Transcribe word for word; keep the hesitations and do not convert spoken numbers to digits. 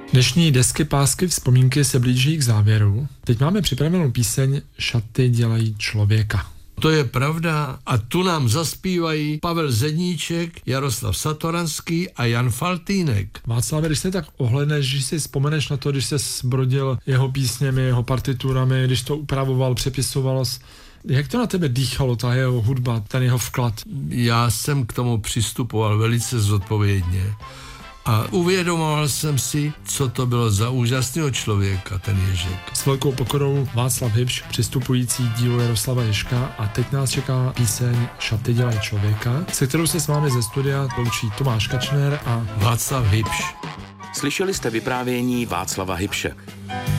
Dnešní desky pásky vzpomínky se blíží k závěru. Teď máme připravenou píseň Šaty dělají člověka. To je pravda a tu nám zaspívají Pavel Zedníček, Jaroslav Satoranský a Jan Faltýnek. Václav, když se tak ohledneš, když si vzpomeneš na to, když se zbrodil jeho písněmi, jeho partiturami, když to upravoval, přepisoval, jak to na tebe dýchalo, ta jeho hudba, ten jeho vklad? Já jsem k tomu přistupoval velice zodpovědně a uvědomoval jsem si, co to bylo za úžasného člověka, ten Ježek. S velkou pokorou Václav Hybš, přistupující dílu Jaroslava Ježka, a teď nás čeká píseň Šaty dělají člověka, se kterou se s vámi ze studia loučí Tomáš Kačner a Václav Hybš. Slyšeli jste vyprávění Václava Hybše.